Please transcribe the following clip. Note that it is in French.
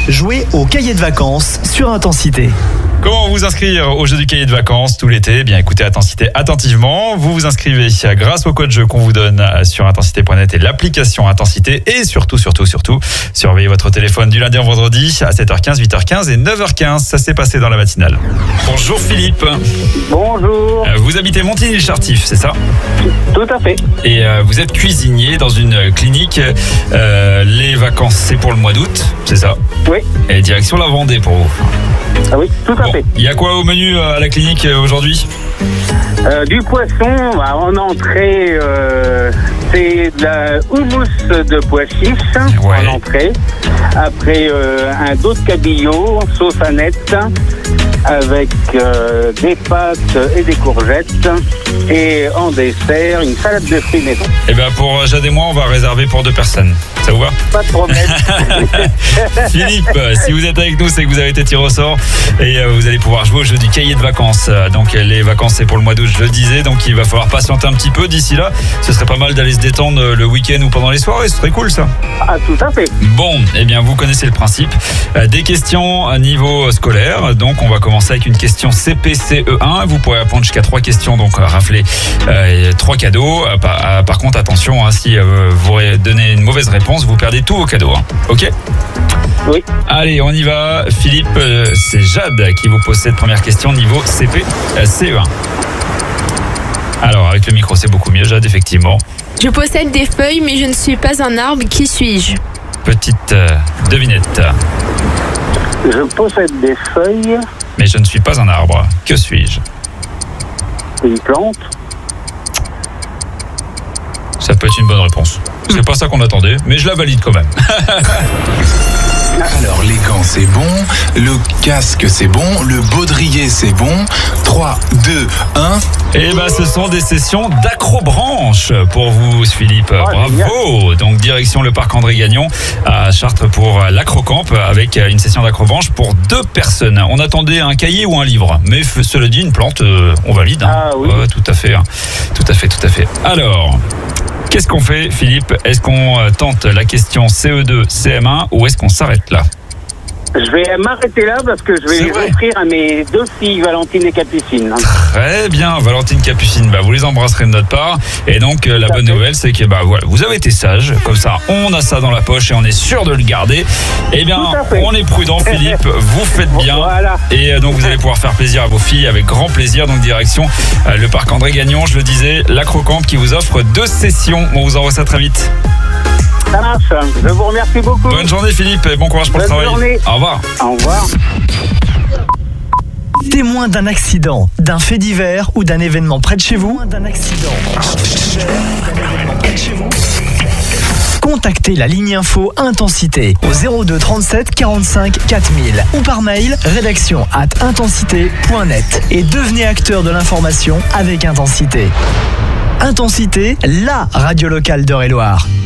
Jouez au cahier de vacances sur Intensité. Comment vous inscrire au jeu du cahier de vacances tout l'été ? Eh bien, écoutez Intensité attentivement. Vous vous inscrivez grâce au code jeu qu'on vous donne sur intensité.net et l'application Intensité. Et surtout, surveillez votre téléphone du lundi au vendredi à 7h15, 8h15 et 9h15. Ça s'est passé dans la matinale. Bonjour Philippe. Bonjour. Vous habitez Montigny-le-Chartif, c'est ça ? Tout à fait. Et vous êtes cuisinier dans une clinique. Les vacances, c'est pour le mois d'août, c'est ça ? Oui. Et direction la Vendée pour vous. Ah oui, tout à fait. Il y a quoi au menu à la clinique aujourd'hui ? Du poisson, en entrée, c'est de la houmous de pois chiches en entrée. Après, un dos de cabillaud, sauce aneth, avec des pâtes et des courgettes. Et en dessert, une salade de fruits maison. Et bien pour Jade et moi, on va réserver pour 2 personnes. Ça vous va ? Pas de problème. Philippe, si vous êtes avec nous, c'est que vous avez été tiré au sort et vous allez pouvoir jouer au jeu du cahier de vacances. Donc les vacances, c'est pour le mois d'août, je le disais. Donc il va falloir patienter un petit peu d'ici là. Ce serait pas mal d'aller se détendre le week-end ou pendant les soirées. Ce serait cool ça. Ah, tout à fait. Bon, eh bien vous connaissez le principe. Des questions à niveau scolaire. Donc on va commencer avec une question CP-CE1. Vous pourrez répondre jusqu'à 3 questions, donc rafler 3 cadeaux. Par contre, attention, si vous donnez une mauvaise réponse, vous perdez tous vos cadeaux. Ok ? Oui. Allez, on y va. Philippe, c'est Jade qui vous pose cette première question niveau CP-CE1. Alors, avec le micro, c'est beaucoup mieux, Jade, effectivement. Je possède des feuilles, mais je ne suis pas un arbre. Qui suis-je ? Petite devinette. Je possède des feuilles. Mais je ne suis pas un arbre. Que suis-je ? Une plante. Ça peut être une bonne réponse. C'est pas ça qu'on attendait, mais je la valide quand même. Alors les gants c'est bon, le casque c'est bon, le baudrier c'est bon. 3, 2, 1. Et ce sont des sessions d'acrobranche pour vous Philippe. Bravo. Donc direction le parc André Gagnon à Chartres pour l'acrocamp avec une session d'acrobranche pour 2 personnes. On attendait un cahier ou un livre, mais cela dit une plante, on valide. Ah oui. Tout à fait. Alors, qu'est-ce qu'on fait, Philippe ? Est-ce qu'on tente la question CE2, CM1 ou est-ce qu'on s'arrête là ? Je vais m'arrêter là parce que je vais les offrir à mes 2 filles, Valentine et Capucine. Très bien, Valentine, Capucine, vous les embrasserez de notre part. Et donc, la bonne nouvelle, c'est que voilà, vous avez été sage. Comme ça, on a ça dans la poche et on est sûr de le garder. Eh bien, on est prudent, Philippe. Vous faites bien. Voilà. Et donc, vous allez pouvoir faire plaisir à vos filles avec grand plaisir. Donc, direction le parc André Gagnon, je le disais, l'acrocamp qui vous offre 2 sessions. On vous envoie ça très vite. Ça marche. Je vous remercie beaucoup. Bonne journée, Philippe, et bon courage pour le travail. Journée. Au revoir. Au revoir. Témoin d'un accident, d'un fait divers ou d'un événement près de chez vous. Contactez la ligne info Intensité au 02 37 45 4000 ou par mail rédaction@intensité.net et devenez acteur de l'information avec Intensité. Intensité, la radio locale d'Eure-et-Loir.